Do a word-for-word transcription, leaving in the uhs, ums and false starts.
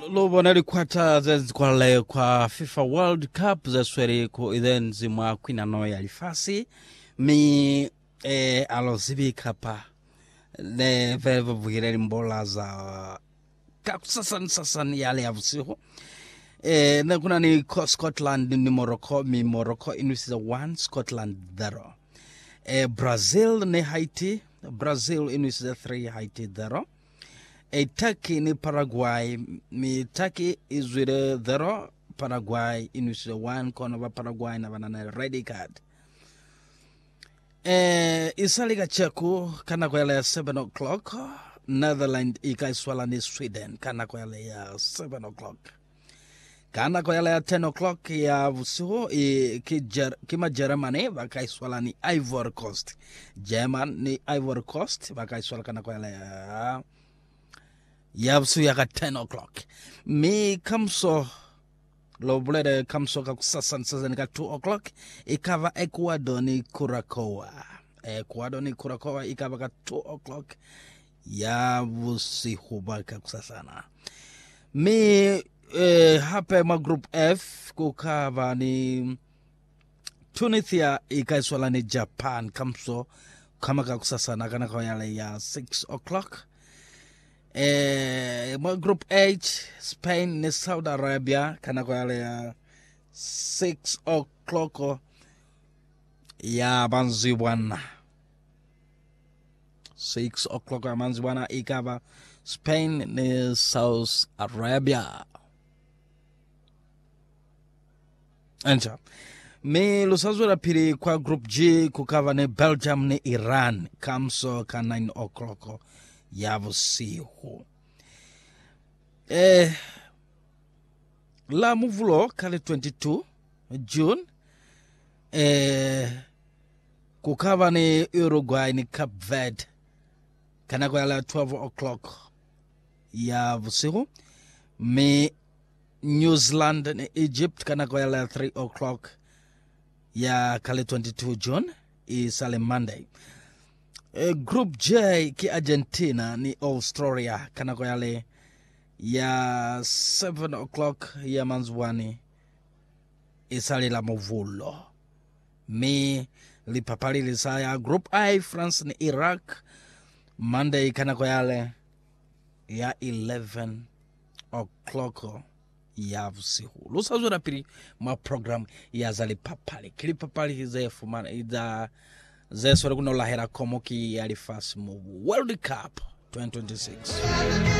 Loboneli kwata zezi kwa leo kwa FIFA World Cup za sweri ku idhen zimwa kwina no ya lifasi mi e, alozibi kapa le vevo vugireli mbola za kakusasan sasan yale ya vusiho e, na kuna ni Scotland ni Morocco mi Morocco inusiza one Scotland zero e, Brazil ni Haiti Brazil inusiza three Haiti zero e, Turkey ni Paraguay mi Turkey izwire zero Paraguay inusiza one kono ba Paraguay na banana red card. Eh, isaliga cheku kana kwa ya seven o'clock Netherlands ikaiswala ni Sweden kana kwa ya seven o'clock kana kwa ya ten o'clock ya vusuho kima Germany wakaiswala ni Ivory Coast German ni Ivory Coast wakaiswala kana kwa ya ya vusuho ya ten o'clock mi kamso Loblede kamso kakusasa sasa nika two o'clock ikava Ecuador ni Curacao Ecuador ni Curacao ikava ka two o'clock ya vusihu baka kusasana mi eh, hapa ma group F kukava ni Tunisia ikaiswala ni Japan kamso kama kakusasana kana kwa yale ya six o'clock. Eh, my group H Spain ni Saudi Arabia kana kwa yale ya six o'clock ya Manziwana six o'clock ya Manziwana ikava Spain ni South Arabia. Anja mi lusazura pili kwa group G kukava ni Belgium ni Iran kamso ka nine o'clock ya vusihu. Eh, la muvulo kale twenty-two June eh, kukava ni Uruguay ni Cape Verde kana kwa la twelve o'clock ya vusihu. Mi New Zealand ni Egypt kana kwa la three o'clock ya kale twenty-two June isale Monday. Uh, group J ki Argentina ni Australia kana kwa yale ya seven o'clock ya Manzwani isali la movulo. Mi lipapali lisaya group I France ni Iraq Monday kana kwa yale ya eleven o'clock ya vusihu. Lusa zura pili ma program ya zali papali kili papali hize fumana ida Zeswere kuna lahera komo ki alifasi mu World Cup twenty twenty-six.